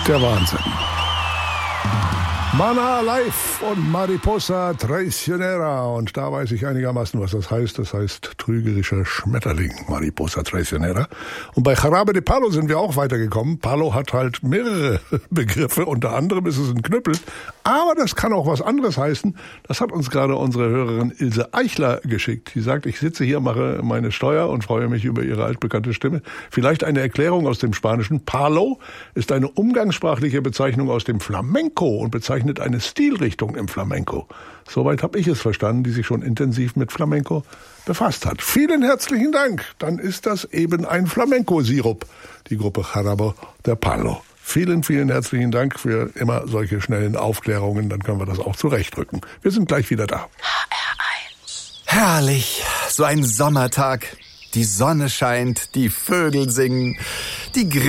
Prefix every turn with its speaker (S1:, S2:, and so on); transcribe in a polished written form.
S1: Der Wahnsinn. Mana Live und Mariposa Traicionera. Und da weiß ich einigermaßen, was das heißt. Das heißt trügerischer Schmetterling, Mariposa Traicionera. Und bei Jarabe de Palo sind wir auch weitergekommen. Palo hat halt mehrere Begriffe. Unter anderem ist es ein Knüppel. Aber das kann auch was anderes heißen. Das hat uns gerade unsere Hörerin Ilse Eichler geschickt. Die sagt, ich sitze hier, mache meine Steuer und freue mich über ihre altbekannte Stimme. Vielleicht eine Erklärung aus dem Spanischen. Palo ist eine umgangssprachliche Bezeichnung aus dem Flamenco und bezeichnet eine Stilrichtung im Flamenco. Soweit habe ich es verstanden, die sich schon intensiv mit Flamenco befasst hat. Vielen herzlichen Dank. Dann ist das eben ein Flamenco-Sirup, die Gruppe Jarabe de Palo. Vielen, vielen herzlichen Dank für immer solche schnellen Aufklärungen. Dann können wir das auch zurechtrücken. Wir sind gleich wieder da.
S2: HR1. Herrlich, so ein Sommertag. Die Sonne scheint, die Vögel singen, die